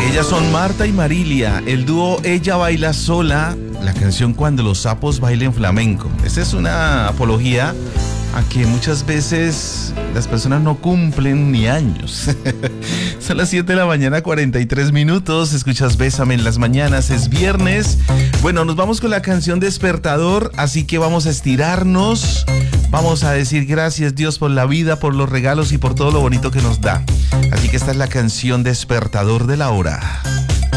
Ellas son Marta y Marilia, el dúo Ella Baila Sola, la canción Cuando los sapos bailen flamenco. Esta es una apología a que muchas veces las personas no cumplen ni años. Son las 7 de la mañana, 43 minutos. Escuchas Bésame en las mañanas, es viernes. Bueno, nos vamos con la canción Despertador, así que vamos a estirarnos. Vamos a decir gracias, Dios, por la vida, por los regalos y por todo lo bonito que nos da. Así que esta es la canción Despertador de la hora.